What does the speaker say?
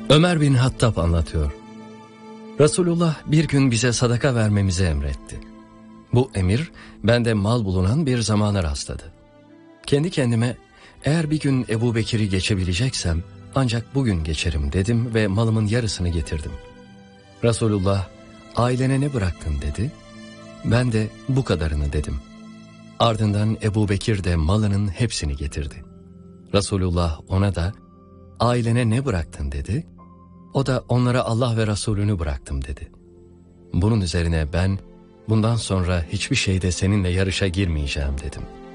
Ömer bin Hattab anlatıyor. Resulullah bir gün bize sadaka vermemizi emretti. Bu emir bende mal bulunan bir zamana rastladı. Kendi kendime eğer bir gün Ebu Bekir'i geçebileceksem ancak bugün geçerim dedim ve malımın yarısını getirdim. Resulullah ailene ne bıraktın dedi. Ben de bu kadarını dedim. Ardından Ebu Bekir de malının hepsini getirdi. Resulullah ona da ailene ne bıraktın dedi. O da onlara Allah ve Resulünü bıraktım dedi. Bunun üzerine ben bundan sonra hiçbir şeyde seninle yarışa girmeyeceğim dedim.